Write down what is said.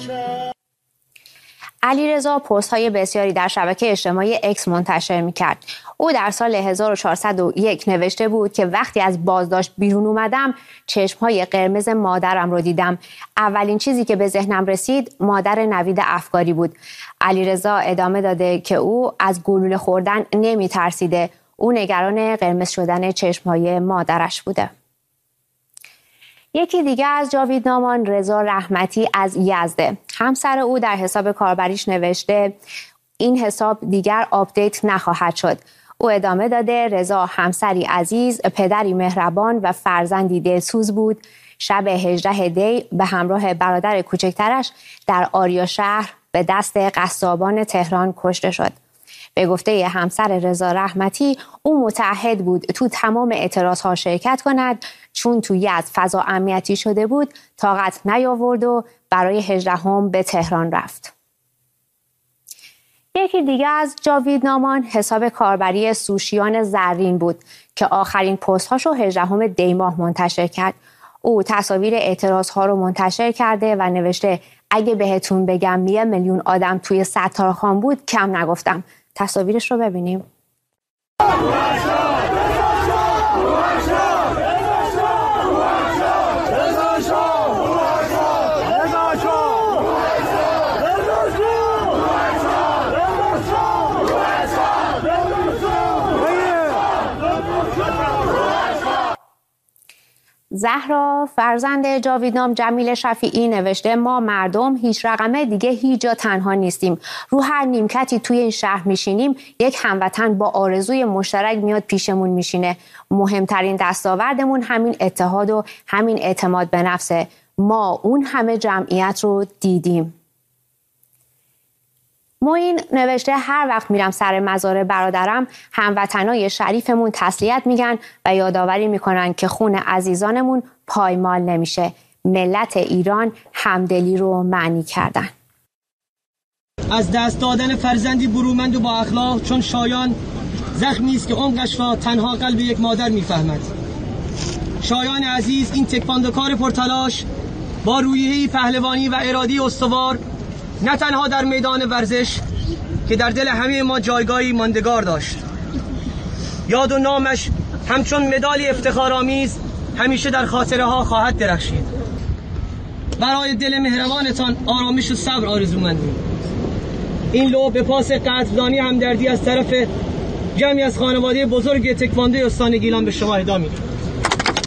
علیرضا پست‌های بسیاری در شبکه اجتماعی اکس منتشر می‌کرد. او در سال 1401 نوشته بود که وقتی از بازداشت بیرون اومدم چشم‌های قرمز مادرم رو دیدم. اولین چیزی که به ذهنم رسید مادر نوید افکاری بود. علیرضا ادامه داده که او از گلوله خوردن نمی‌ترسیده. او نگران قرمز شدن چشم‌های مادرش بوده. یکی دیگه از جاویدنامان رضا رحمتی از یزده. همسر او در حساب کاربریش نوشته این حساب دیگر آپدیت نخواهد شد. او ادامه داده رضا همسری عزیز، پدری مهربان و فرزندی دلسوز بود. شب 18 دی به همراه برادر کوچکترش در آریا شهر به دست قصابان تهران کشته شد. به گفته همسر رضا رحمتی او متعهد بود تو تمام اعتراضها شرکت کند، چون تو یزد فضا امنیتی شده بود طاقت نیاورد و برای 18 به تهران رفت. یکی دیگه از جاویدنامان حساب کاربری سوشیان زرین بود که آخرین پست‌هاشو 18 دی ماه منتشر کرد. او تصاویر اعتراضها رو منتشر کرده و نوشته اگه بهتون بگم 1 میلیون آدم توی ستارخان بود کم نگفتم. تصاویرش رو ببینیم. زهرا فرزند جاویدنام جمیل شفیعی نوشته ما مردم هیچ رقمه دیگه هیچ جا تنها نیستیم. رو هر نیمکتی توی این شهر میشینیم یک هموطن با آرزوی مشترک میاد پیشمون میشینه. مهمترین دستاوردمون همین اتحاد و همین اعتماد به نفسه. ما اون همه جمعیت رو دیدیم. معین نوشته هر وقت میرم سر مزار برادرم هموطنای شریفمون تسلیت میگن و یادآوری میکنن که خون عزیزانمون پایمال نمیشه. ملت ایران همدلی رو معنی کردن. از دست دادن فرزندی برومند و با اخلاق چون شایان زخمی است که عمقش را تنها قلب یک مادر میفهمد. شایان عزیز این تکواندوکار پرتلاش با روحیه پهلوانی و ارادی استوار نه تنها در میدان ورزش که در دل همه ما جایگاهی ماندگار داشت. یاد و نامش همچون مدالی افتخارآمیز همیشه در خاطره ها خواهد درخشید. برای دل مهربانتان آرامش و صبر آرزومندیم. این لو به پاس قدردانی همدردی از طرف جمعی از خانواده بزرگ تکواندوی استان گیلان به شما اهدا می‌کنم.